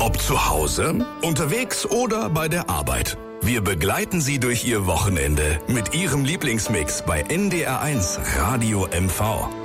Ob zu Hause, unterwegs oder bei der Arbeit. Wir begleiten Sie durch Ihr Wochenende mit Ihrem Lieblingsmix bei NDR1 Radio MV.